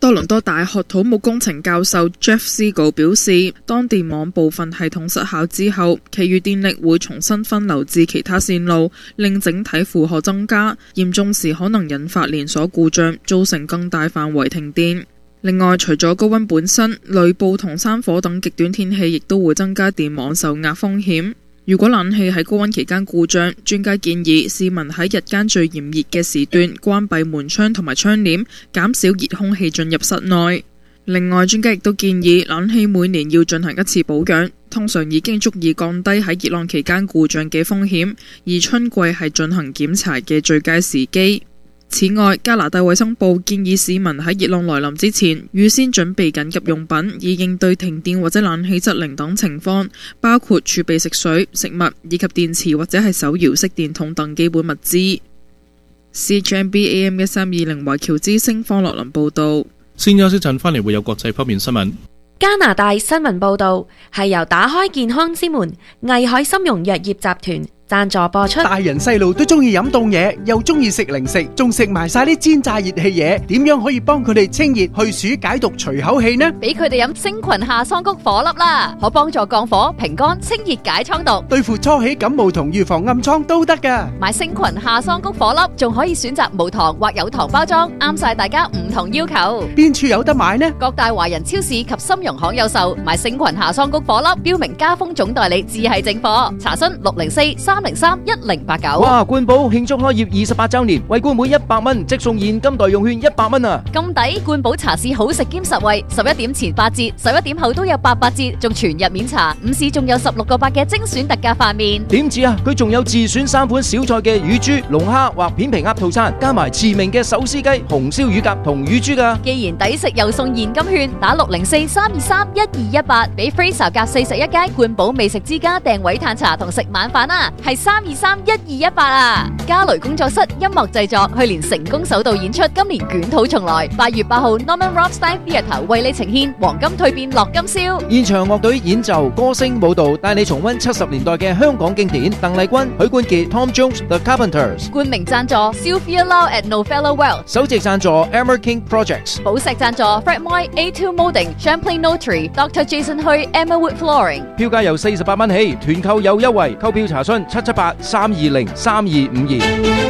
多倫多大學土木工程教授 Jeff Siegel 表示，當電網部分系統失效之後，其餘電力會重新分流至其他線路，令整體負荷增加，嚴重時可能引發連鎖故障，造成更大範圍停電。另外，除咗高溫本身，雷暴同山火等極端天氣亦都會增加電網受壓風險。如果冷氣喺高溫期間故障，專家建議市民喺日間最炎熱嘅時段關閉門窗同埋窗簾，減少熱空氣進入室內。另外，專家亦都建議冷氣每年要進行一次保養，通常已經足以降低喺熱浪期間故障嘅風險，而春季係進行檢查嘅最佳時機。此外，加拿大衛生部建議市民喺熱浪來臨之前預先準備緊急用品，以應對停電或者冷氣失靈等情況，包括儲備食水、食物以及電池或者係手搖式電筒等基本物資。C H M B A M 一三二零華僑之聲方樂林報道。 先休息陣，翻嚟會有國際方面新聞。 加拿大新聞報導係由打開健康之門藝海參茸藥業集團贊助播出。 大人細路都中意飲凍嘢，又中意食零食，仲食埋晒啲煎炸熱氣嘢，點樣可以幫佢哋清熱去暑解毒除口氣呢？ 俾佢哋飲星群夏桑菊火粒啦，可幫助降火平肝清熱解瘡毒， 對付初起感冒同預防暗瘡都得噶。 買星群夏桑菊火粒仲可以選擇無糖或有糖包裝，啱晒大家唔同要求。 邊處有得買呢？ 各大華人超市及參茸行有售。買星群夏桑菊火粒，標明家風總代理至係正貨。查詢六零四三零三一零八九。 哇！冠寶慶祝開業二十八週年，為冠每一百蚊即送現金代用券一百蚊啊！ 咁抵！冠寶茶市好食兼實惠，十一點前八折，十一點後都有八八折，仲全日免茶。午市仲有十六個八嘅精選特價飯麵。 點止啊！佢仲有自選三款小菜嘅乳豬、龍蝦或片皮鴨套餐，加埋馳名嘅手撕雞、紅燒乳鴿同乳豬噶。 既然抵食又送現金券，打六零四三二三一二一八，俾 Fraser 夾四十一街冠寶美食之家訂位嘆茶同食晚飯啊！係三二三一二一八啊！嘉雷工作室音樂製作，去年成功首度演出，今年捲土重來。八月八號 Norman Rothstein Theatre 為你呈現黃金蛻變樂今宵。 現場樂隊演奏、歌聲、舞蹈，帶你重溫七十年代嘅香港經典。鄧麗君、許冠傑、Tom Jones、The Carpenters。 冠名贊助 Sylvia Lau at Novello Well。 首席贊助 Emmer King Projects。 寶石贊助 Fred Moy A two Molding Champlain Notary。Doctor Jason Hui Emmawood Flooring。 票價由四十八蚊起，團購有優惠，購票查詢七七八三二零三二五二。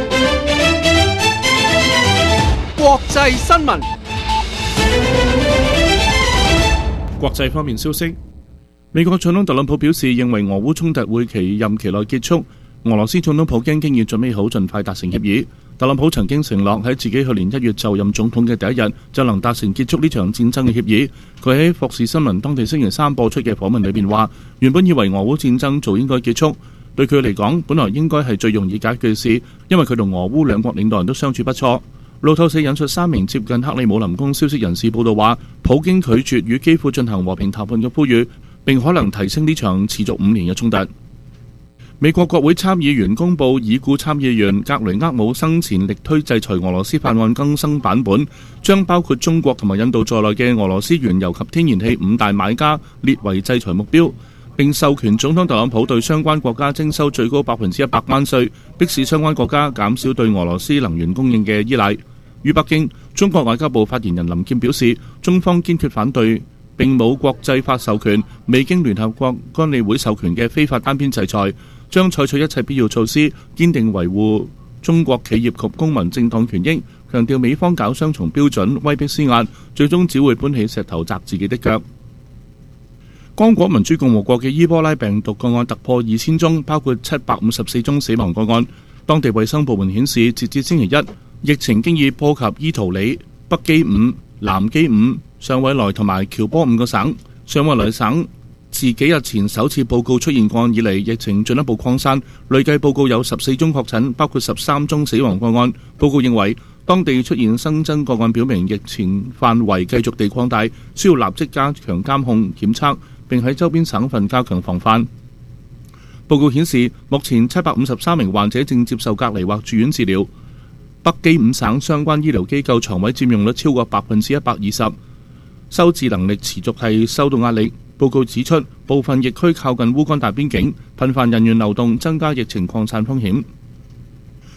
國際新聞。 國際方面消息，美國總統特朗普表示，認為俄烏衝突會其任期內結束。俄羅斯總統普京經已準備好盡快達成協議。特朗普曾經承諾喺自己去年一月就任總統嘅第一日就能達成結束呢場戰爭嘅協議。佢喺霍士新聞當地星期三播出嘅訪問裏邊話，原本以為俄烏戰爭早應該結束，對佢嚟講，本來應該係最容易解決嘅事，因為佢同俄烏兩國領導人都相處不錯。路透社引述三名接近克里姆林宮消息人士報道話，普京拒絕與基輔進行和平談判嘅呼籲，並可能提升呢場持續五年嘅衝突。美國國會參議員公佈已故參議員格雷厄姆生前力推制裁俄羅斯法案更新版本，將包括中國同埋印度在內嘅俄羅斯原油及天然氣五大買家列為制裁目標，並授權總統特朗普對相關國家徵收最高百分之一百關稅，迫使相關國家減少對俄羅斯能源供應嘅依賴。於北京，中國外交部發言人林劍表示，中方堅決反對並冇國際法授權、未經聯合國安理會授權嘅非法單邊制裁，將採取一切必要措施，堅定維護中國企業及公民正當權益，強調美方搞雙重標準、威逼施壓，最終只會搬起石頭砸自己的腳。剛果民主共和國嘅伊波拉病毒個案突破二千宗，包括七百五十四宗死亡個案。當地衛生部門顯示，截至星期一，疫情經已波及伊圖里、北基伍、南基伍、上委內同埋喬波五個省。上委內省自幾日前首次報告出現個案以嚟，疫情進一步擴散，累計報告有十四宗確診，包括十三宗死亡個案。報告認為，當地出現新增個案，表明疫情範圍繼續地擴大，需要立即加強監控檢測，並喺周邊省份加強防範。報告顯示，目前七百五十三名患者正接受隔離或住院治療。北基伍省相關醫療機構床位佔用率超過百分之一百二十，收治能力持續係受到壓力。報告指出，部分疫區靠近烏干達邊境，頻繁人員流動，增加疫情擴散風險。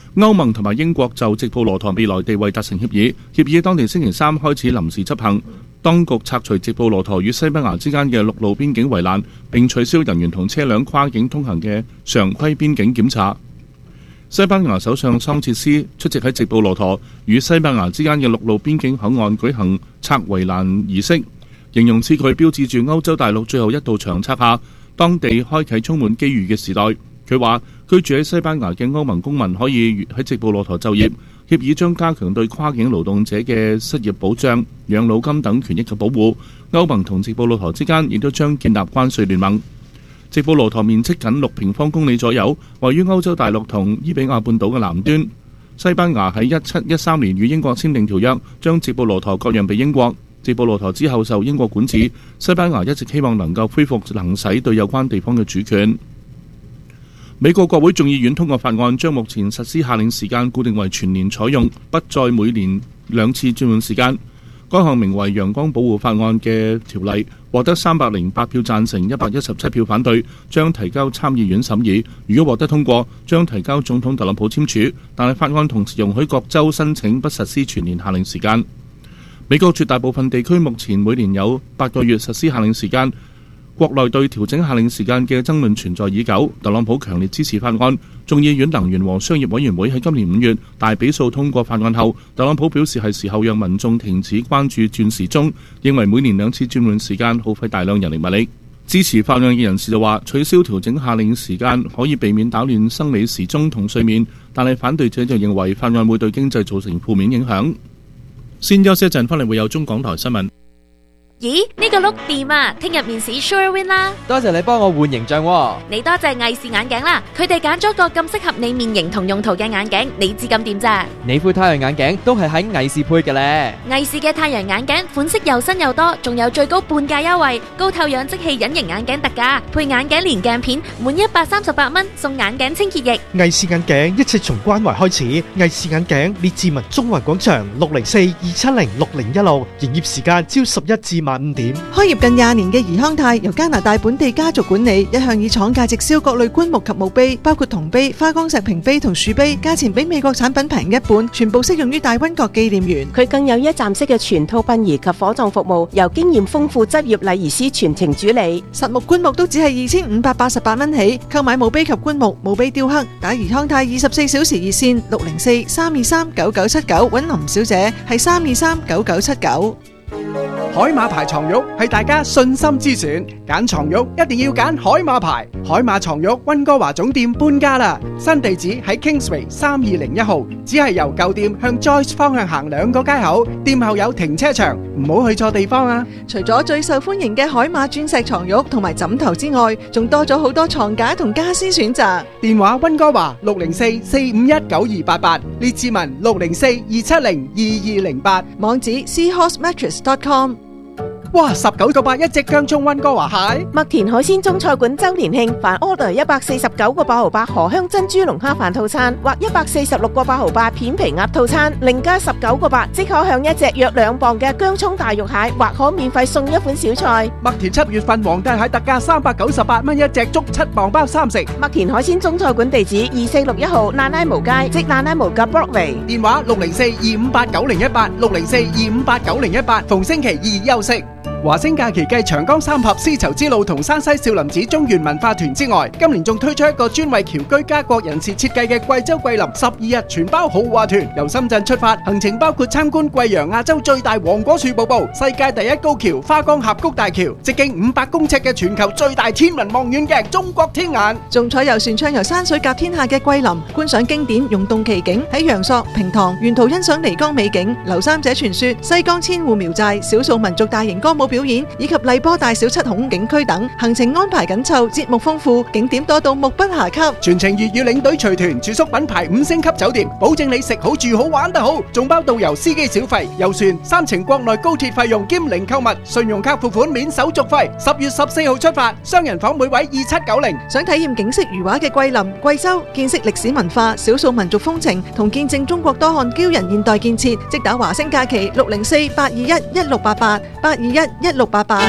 歐盟同埋英國就直布羅陀未來地位達成協議，協議當地星期三開始臨時執行。當局拆除直布羅陀與西班牙之間嘅陸路邊境圍欄，並取消人員同車輛跨境通行嘅常規邊境檢查。西班牙首相桑切斯出席喺直布羅陀與西班牙之間嘅陸路邊境口岸舉行拆圍欄儀式，形容此舉標誌住歐洲大陸最後一道長拆下，當地開啟充滿機遇嘅時代。佢話居住喺西班牙嘅歐盟公民可以喺直布羅陀就業。協議將加強對跨境勞動者嘅失業保障、養老金等權益嘅保護。歐盟同直布羅陀之間亦都將建立關稅聯盟。直布羅陀面積僅六平方公里左右，位於歐洲大陸同伊比亞半島嘅南端。西班牙喺一七一三年與英國簽訂條約，將直布羅陀割讓俾英國。直布羅陀之後受英國管治，西班牙一直希望能夠恢復行使對有關地方嘅主權。美國國會眾議院通過法案，將目前實施夏令時間固定為全年採用，不再每年兩次轉換時間。該項名為陽光保護法案嘅條例獲得三百零八票贊成，一百一十七票反對，將提交參議院審議。如果獲得通過，將提交總統特朗普簽署。但係法案同時容許各州申請不實施全年夏令時間。美國絕大部分地區目前每年有八個月實施夏令時間。國內對調整夏令時間嘅爭論存在已久，特朗普強烈支持法案。眾議院能源和商業委員會喺今年五月大比數通過法案後，特朗普表示係時候讓民眾停止關注轉時鐘，認為每年兩次轉換時間耗費大量人力物力。支持法案嘅人士就話，取消調整夏令時間可以避免打亂生理時鐘同睡眠，但係反對者就認為法案會對經濟造成負面影響。先休息一陣，翻嚟會有中港台新聞。 咦，呢個碌掂啊！聽日面試 sure win 啦！ 多謝你幫我換形象喎。 你多謝藝視眼鏡啦，佢哋揀咗個咁適合你面型同用途嘅眼鏡，你知咁掂咋？ 你副太陽眼鏡都係喺藝視配嘅咧。 藝視嘅太陽眼鏡款式又新又多，仲有最高半價優惠，高透氧即棄隱形眼鏡特價，配眼鏡連鏡片，滿一百三十八蚊送眼鏡清潔液。 藝視眼鏡一切從關懷開始，藝視眼鏡列治文中環廣場六零四二七零六零一六，營業時間朝十一至晚五點。 開業近廿年嘅怡康泰由加拿大本地家族管理，一向以廠價直銷各類棺木及墓碑，包括銅碑、花崗石屏碑同樹碑，價錢比美國產品平一半，全部適用於大溫國紀念園。 佢更有一站式嘅全套殯儀及火葬服務，由經驗豐富執業禮儀師全程主理。 實木棺木都只係二千五百八十八蚊起，購買墓碑及棺木、墓碑雕刻，打怡康泰二十四小時熱線六零四三二三九九七九，揾林小姐係三二三九九七九。 海馬牌床褥係大家信心之選，揀床褥一定要揀海馬牌。海馬床褥溫哥華總店搬家啦，新地址喺 Kingsway 三二零一號，只係由舊店向 Joyce 方向行兩個街口，店後有停車場，唔好去錯地方啊！ 除咗最受歡迎嘅海馬鑽石床褥同埋枕頭之外，仲多咗好多床架同家私選擇。 電話溫哥華六零四四五一九二八八，列治文六零四二七零二二零八， 網址 seahorse mattress dot com。 哇！十九個八一隻薑蔥溫哥華蟹， 麥田海鮮中菜館周年慶，凡 order 一百四十九個八毫八荷香珍珠龍蝦飯套餐，或一百四十六個八毫八片皮鴨套餐，另加十九個八即可享一隻約兩磅嘅薑蔥大肉蟹，或可免費送一款小菜。 麥田七月份皇帝蟹特價三百九十八蚊一隻，足七磅包三食。 麥田海鮮中菜館地址二四六一號蘭拉毛街，即蘭拉毛嘅 Broadway。 電話六零四二五八九零一八，六零四二五八九零一八，逢星期二休息。華星假期繼長江三峽絲綢之路同山西少林寺中原文化團之外，今年仲推出一個專為僑居家國人士設計嘅貴州桂林十二日全包豪華團，由深圳出發，行程包括參觀貴陽亞洲最大黃果樹瀑布、世界第一高橋花崗峽谷大橋、直徑五百公尺嘅全球最大天文望遠鏡中國天眼， 仲採遊船暢遊山水甲天下嘅桂林，觀賞經典溶洞奇景，喺陽朔、平塘沿途欣賞漓江美景、劉三姐傳說、西江千戶苗寨、少數民族大型歌舞表演以及荔波大小七孔景區等，行程安排緊湊，節目豐富，景點多到目不暇給。 全程粵語領隊隨團，住宿品牌五星級酒店，保證你食好住好玩得好，仲包導遊司機小費、遊船、三程國內高鐵費用兼零購物，信用卡付款免手續費。十月十四號出發，雙人房每位二七九零。 想體驗景色如畫嘅桂林、貴州，見識歷史文化、少數民族風情，同見證中國多項驕人現代建設，即打華星假期六零四八二一一六八八八二一一六八八。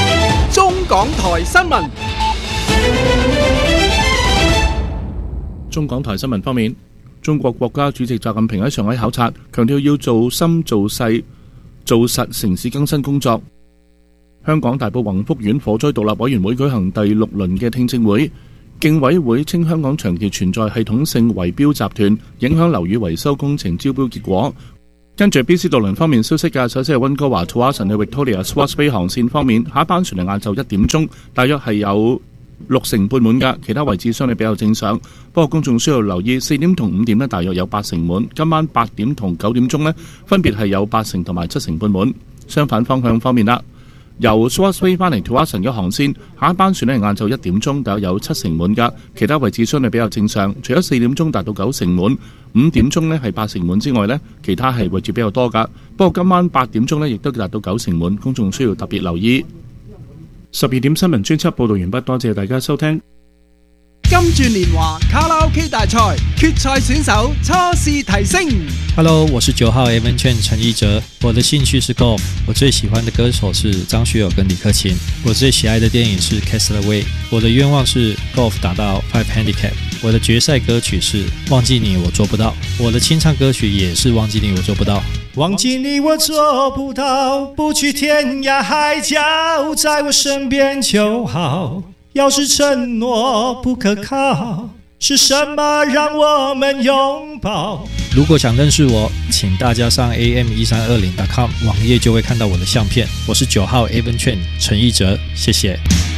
中港台新聞。 中港台新聞方面，中國國家主席習近平喺上海考察，強調要做深做細做實城市更新工作。香港大埔宏福苑火災獨立委員會舉行第六輪嘅聽證會，競委會稱香港長期存在系統性圍標集團，影響樓宇維修工程招標結果。跟住 B C 渡輪方面消息嘅，首先係溫哥華 Tsawwassen 去 Victoria Swartz Bay 航線方面，下一班船係晏晝一點鐘，大約係有六成半滿㗎，其他位置相對比較正常。不過公眾需要留意，四點同五點呢，大約有八成滿。今晚八點同九點鐘呢，分別係有八成同埋七成半滿。相反方向方面啦，由 Swartz Bay 翻嚟 Tsawwassen 嘅航線，下一班船呢係晏晝一點鐘，大約有七成滿㗎，其他位置相對比較正常。除咗四點鐘達到九成滿，五點鐘呢係八成滿之外呢，其他係位置比較多㗎。不過今晚八點鐘呢，亦都達到九成滿，公眾需要特別留意。十二點新聞專輯報道完畢，多謝大家收聽。 金鑽年華卡拉 OK 大賽決賽選手初試提升。 Hello， 我是九號 Evan Chen 陳奕哲，我的興趣是 golf， 我最喜歡的歌手是張學友跟李克勤，我最喜愛的電影是 Castaway， 我的願望是 golf 打到 five handicap， 我的決賽歌曲是忘記你我做不到，我的清唱歌曲也是忘記你我做不到。 忘記你我做不到，不去天涯海角，在我身邊就好。要是承諾不可靠，是什麼讓我們擁抱？ 如果想認識我，請大家上 A M 一三二零 dot com 網頁就會看到我的相片。我是九號 Evan Chen 陳奕哲，謝謝。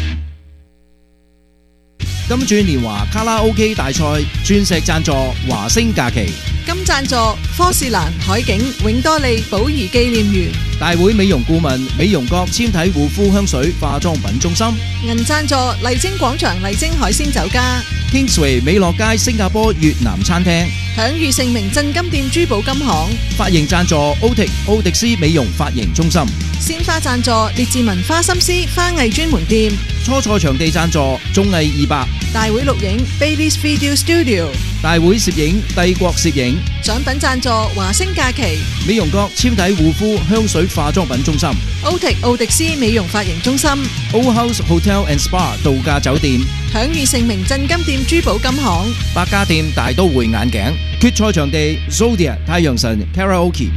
金鑽年華卡拉 OK 大賽鑽石贊助華星假期， 金贊助科士蘭海景永多利寶儀紀念園， 大會美容顧問美容閣纖體護膚香水化妝品中心， 銀贊助麗晶廣場麗晶海鮮酒家， Kingsway 美樂街新加坡越南餐廳， 享譽盛名鎮金店珠寶金行， 髮型贊助 Otic 奧迪斯美容髮型中心， 鮮花贊助列治文花心思花藝專門店， 初賽場地贊助綜藝二百， 大會錄影 Bailey's Video Studio， 大會攝影帝國攝影， 獎品贊助華星假期， 美容閣纖體護膚香水化妝品中心， Otic 奧迪斯美容髮型中心， Old House Hotel and Spa 度假酒店， 享譽盛名鎮金店珠寶金行， 百家店大都會眼鏡，決賽場地 Zodiac 太陽神 Karaoke。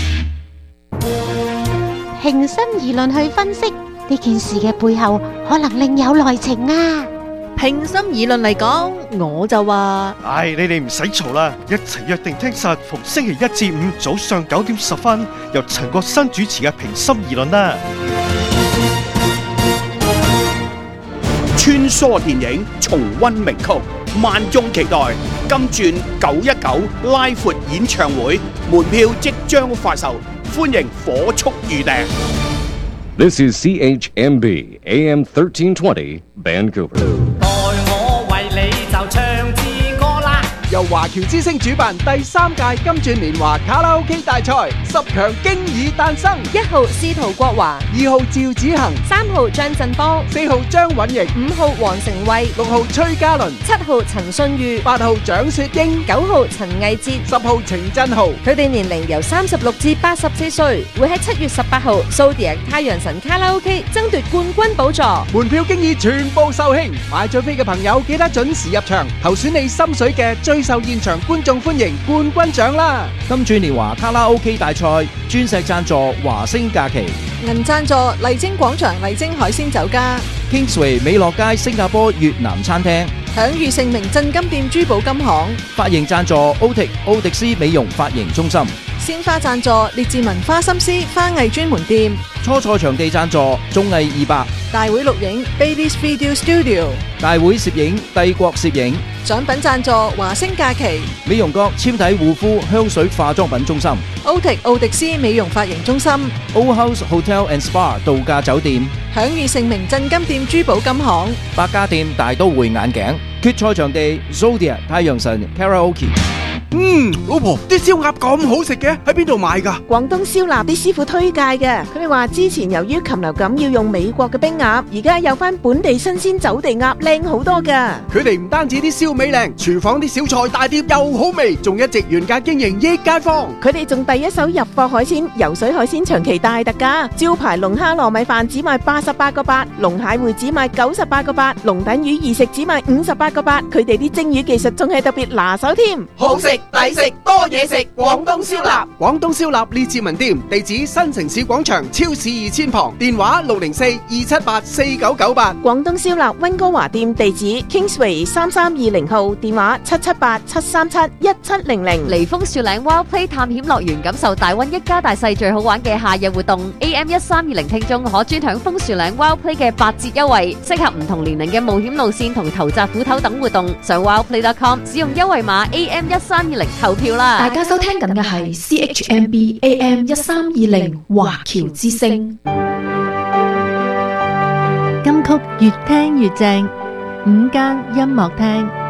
平心而論去分析呢件事嘅背後，可能另有內情啊！ 平心而論嚟講，我就話： 唉，你哋唔使嘈啦，一齊約定聽實逢星期一至五早上九點十分，由陳國新主持嘅平心而論啦。 穿梭電影，重溫名曲，萬眾期待金鑽九一九拉闊演唱會，門票即將發售，歡迎火速預訂。 This is C H M B A M thirteen twenty Vancouver。 待我為你就唱支歌啦！ 由華僑之星主辦第三屆金鑽年華卡拉 OK 大賽，十強經已誕生。 一號司徒國華， 二號趙子恒， 三號張振邦， 四號張允瑩， 五號黃成慧， 六號崔嘉倫， 七號陳信裕， 八號蔣雪英， 九號陳藝哲， 十號程振豪。 佢哋年齡由三十六至八十四歲，會喺七月十八號 Zodiac 太陽神卡拉 OK 爭奪冠軍寶座。 門票經已全部售罄，買咗飛嘅朋友記得準時入場，投選你心水嘅最受現場觀眾歡迎冠軍獎啦！ 金鑽年華卡拉 OK 大賽鑽石贊助華星假期， 銀贊助麗晶廣場麗晶海鮮酒家， Kingsway 美樂街新加坡越南餐廳， 享譽盛名鎮金店珠寶金行， 髮型贊助 Otic 奧迪斯美容髮型中心， 鮮花贊助列治文花心思花藝專門店， 初賽場地贊助綜藝二百， 大會錄影 Bailey's Video Studio， 大會攝影帝國攝影， 獎品贊助華星假期， 美容閣纖體護膚香水化妝品中心， Otic 奧迪斯美容髮型中心， Old House Hotel and Spa 度假酒店， 享譽盛名鎮金店珠寶金行， 百家店大都會眼鏡，決賽場地 Zodiac 太陽神 Karaoke。 嗯，老婆，啲燒鴨咁好食嘅，喺邊度買㗎？ 廣東燒臘啲師傅推介嘅，佢哋話之前由於禽流感要用美國嘅冰鴨，而家有翻本地新鮮走地鴨，靚好多㗎。 佢哋唔單止啲燒味靚，廚房啲小菜大碟又好味，仲一直原價經營益街坊。 佢哋仲第一手入貨海鮮，游水海鮮長期大特價，招牌龍蝦糯米飯只賣八十八個八，龍蟹會只賣九十八個八，龍躉魚二食只賣五十八個八。佢哋啲蒸魚技術仲係特別拿手添， 好食抵食多嘢食，廣東燒臘。廣東燒臘列治文店，地址新城市廣場超市二千旁，電話六零四二七八四九九八。 廣東燒臘溫哥華店地址 Kingsway 三三二零號，電話七七八七三七一七零零。 離峰樹嶺 Wild Play 探險樂園，感受大溫一家大細最好玩嘅夏日活動。A M 一三二零聽眾可專享楓樹嶺 Wild Play 嘅八折優惠，適合唔同年齡嘅冒險路線同投擲斧頭等活動。上 wildplay dot com 使用優惠碼 A M 一三二零投票啦！ 大家收聽緊嘅係 C H M B A M 一三二零華僑之聲。 金曲越聽越正，午間音樂廳。